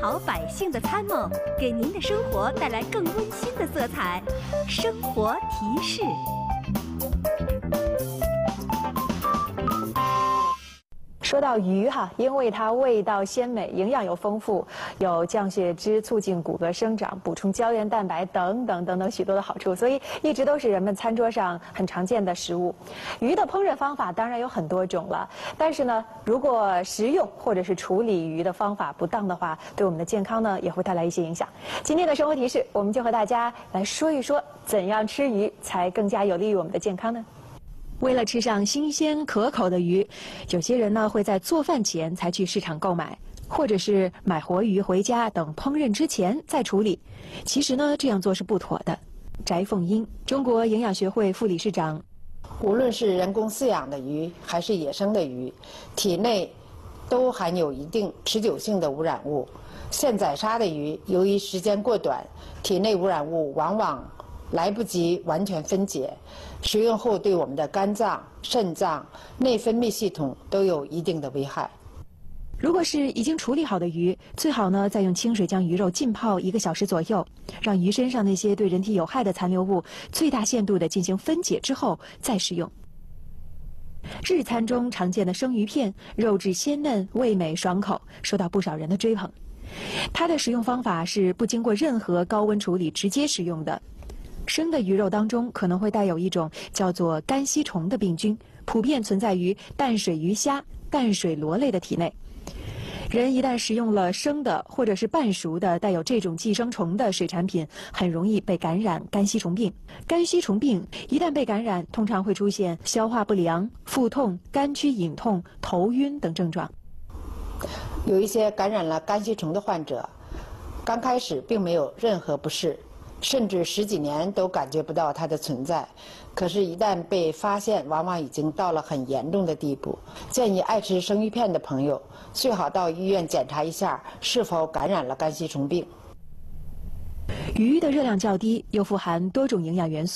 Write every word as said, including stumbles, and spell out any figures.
好百姓的参谋，给您的生活带来更温馨的色彩。生活提示。 说到鱼哈，因为它味道鲜美，营养又丰富，有降血脂、促进骨骼生长、补充胶原蛋白等等等等许多的好处，所以一直都是人们餐桌上很常见的食物。鱼的烹饪方法当然有很多种了，但是呢，如果食用或者是处理鱼的方法不当的话，对我们的健康呢也会带来一些影响。今天的生活提示，我们就和大家来说一说，怎样吃鱼才更加有利于我们的健康呢？为了吃上新鲜可口的鱼，有些人呢会在做饭前才去市场购买，或者是买活鱼回家，等烹饪之前再处理。其实呢，这样做是不妥的。翟凤英，中国营养学会副理事长。 无论是人工饲养的鱼还是野生的鱼，体内都含有一定持久性的污染物。现宰杀的鱼，由于时间过短，体内污染物往往来不及完全分解，食用后对我们的肝脏、肾脏、内分泌系统都有一定的危害。 如果是已经处理好的鱼，最好呢再用清水将鱼肉浸泡一个小时左右，让鱼身上那些对人体有害的残留物最大限度地进行分解之后再食用。日餐中常见的生鱼片，肉质鲜嫩、味美爽口，受到不少人的追捧。它的食用方法是不经过任何高温处理直接食用的。生的鱼肉当中可能会带有一种叫做肝吸虫的病菌，普遍存在于淡水鱼虾、淡水螺类的体内。人一旦食用了生的或者是半熟的带有这种寄生虫的水产品，很容易被感染肝吸虫病。肝吸虫病一旦被感染，通常会出现消化不良、腹痛、肝区隐痛、头晕等症状。 有一些感染了肝吸虫的患者，刚开始并没有任何不适，甚至十几年都感觉不到它的存在。可是，一旦被发现，往往已经到了很严重的地步。建议爱吃生鱼片的朋友，最好到医院检查一下是否感染了肝吸虫病。 鱼的热量较低，又富含多种营养元素。